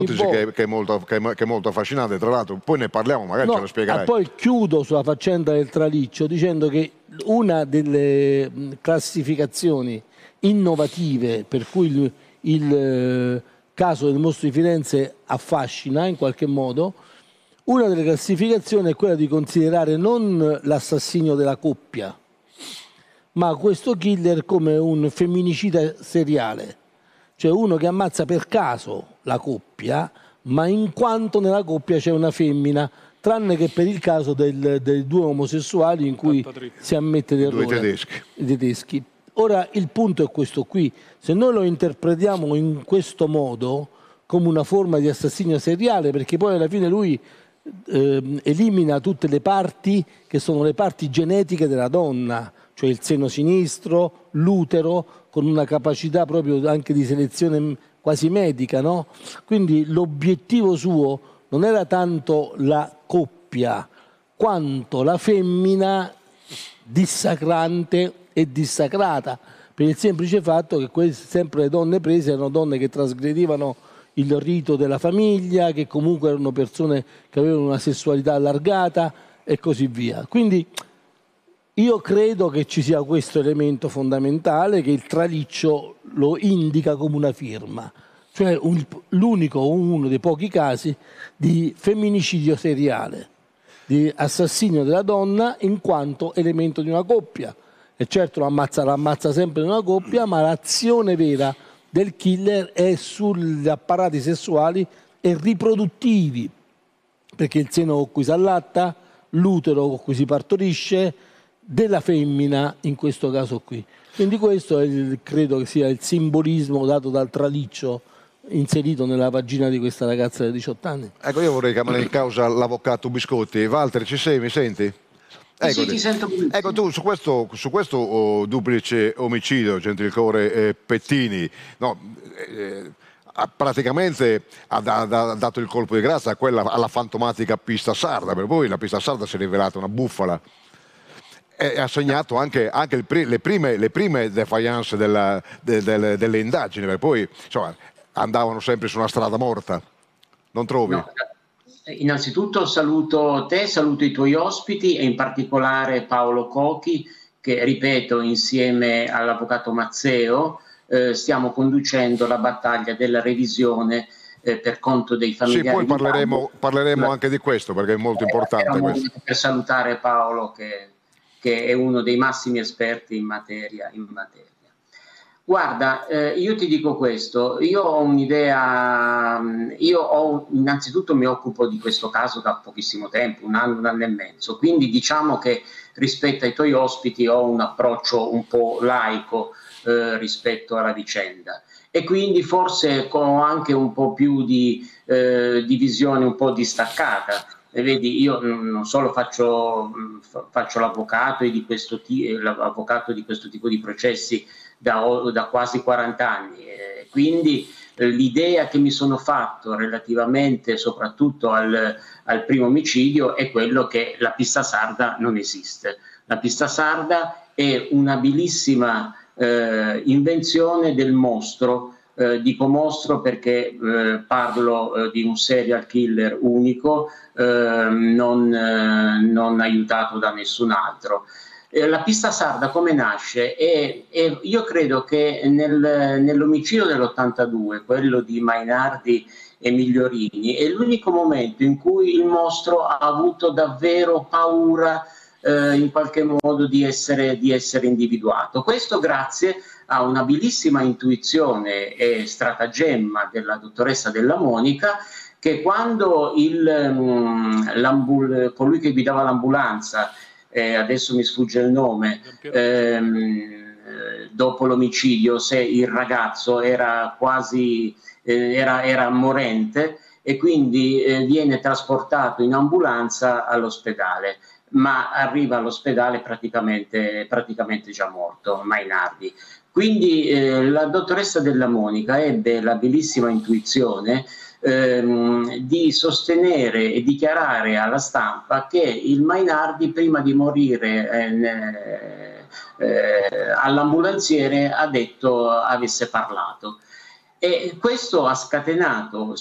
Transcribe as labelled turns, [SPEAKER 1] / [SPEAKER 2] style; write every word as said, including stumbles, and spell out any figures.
[SPEAKER 1] Dice che, che, è molto, che, è, che è molto affascinante, tra l'altro poi ne parliamo, magari
[SPEAKER 2] no,
[SPEAKER 1] ce lo spiegherai.
[SPEAKER 2] Poi chiudo sulla faccenda del traliccio dicendo che una delle classificazioni innovative per cui il, il eh, caso del mostro di Firenze affascina in qualche modo, una delle classificazioni è quella di considerare non l'assassinio della coppia, ma questo killer come un femminicida seriale, cioè uno che ammazza per caso la coppia, ma in quanto nella coppia c'è una femmina, tranne che per il caso del, dei due omosessuali in cui si ammette l'errore.
[SPEAKER 1] Due tedeschi.
[SPEAKER 2] I tedeschi. Ora il punto è questo qui, se noi lo interpretiamo in questo modo come una forma di assassinio seriale, perché poi alla fine lui eh, elimina tutte le parti che sono le parti genetiche della donna, cioè il seno sinistro, l'utero, con una capacità proprio anche di selezione quasi medica, no? Quindi l'obiettivo suo non era tanto la coppia, quanto la femmina dissacrante e dissacrata, per il semplice fatto che queste, sempre le donne prese erano donne che trasgredivano il rito della famiglia, che comunque erano persone che avevano una sessualità allargata e così via. Quindi io credo che ci sia questo elemento fondamentale, che il traliccio lo indica come una firma, cioè l'unico, uno dei pochi casi di femminicidio seriale, di assassinio della donna in quanto elemento di una coppia. E certo lo ammazza, lo ammazza sempre in una coppia, ma l'azione vera del killer è sugli apparati sessuali e riproduttivi, perché il seno con cui si allatta, l'utero con cui si partorisce, della femmina in questo caso qui. Quindi questo è il, credo che sia il simbolismo dato dal traliccio inserito nella vagina di questa ragazza di diciotto anni.
[SPEAKER 1] Ecco, io vorrei chiamare in causa l'avvocato Biscotti. Walter, ci sei? Mi senti? Ecco,
[SPEAKER 3] sì, ti sento benissimo.
[SPEAKER 1] Ecco, tu su questo, su questo oh, duplice omicidio, Gentilcore e Pettini, no, eh, praticamente ha, ha, ha dato il colpo di grazia a quella, alla fantomatica pista sarda, per voi la pista sarda si è rivelata una bufala. E ha segnato anche, anche il, le, prime, le prime defiance della, de, de, delle indagini, perché poi insomma, andavano sempre su una strada morta, non trovi?
[SPEAKER 3] No, innanzitutto saluto te, saluto i tuoi ospiti e in particolare Paolo Cochi, che ripeto insieme all'avvocato Mazzeo eh, stiamo conducendo la battaglia della revisione eh, per conto dei familiari.
[SPEAKER 1] Sì, poi parleremo, parleremo
[SPEAKER 3] la...
[SPEAKER 1] anche di questo perché è molto importante questo.
[SPEAKER 3] Per salutare Paolo che che è uno dei massimi esperti in materia. In materia. Guarda, eh, io ti dico questo, io ho un'idea, io ho, innanzitutto mi occupo di questo caso da pochissimo tempo, un anno, un anno e mezzo, quindi diciamo che rispetto ai tuoi ospiti ho un approccio un po' laico eh, rispetto alla vicenda. E quindi forse ho anche un po' più di, eh, di visione un po' distaccata. E vedi, io non solo faccio, faccio l'avvocato di questo, l'avvocato di questo tipo di processi da, da quasi quaranta anni, e quindi eh, l'idea che mi sono fatto relativamente soprattutto al, al primo omicidio è quello che la pista sarda non esiste. La pista sarda è un'abilissima eh, invenzione del mostro. Eh, dico mostro perché eh, parlo eh, di un serial killer unico, eh, non, eh, non aiutato da nessun altro. Eh, la pista sarda come nasce? E, e io credo che nel, nell'omicidio dell'ottantadue, quello di Mainardi e Migliorini, è l'unico momento in cui il mostro ha avuto davvero paura eh, in qualche modo di essere, di essere individuato. Questo grazie a un'abilissima intuizione e stratagemma della dottoressa Della Monica, che quando il, um, colui che guidava l'ambulanza, eh, adesso mi sfugge il nome, ehm, dopo l'omicidio, se il ragazzo era quasi eh, era, era morente e quindi eh, viene trasportato in ambulanza all'ospedale, ma arriva all'ospedale praticamente, praticamente già morto, Mainardi. Quindi eh, la dottoressa Della Monica ebbe l'abilissima intuizione ehm, di sostenere e dichiarare alla stampa che il Mainardi prima di morire eh, eh, all'ambulanziere ha detto, avesse parlato. E questo ha scatenato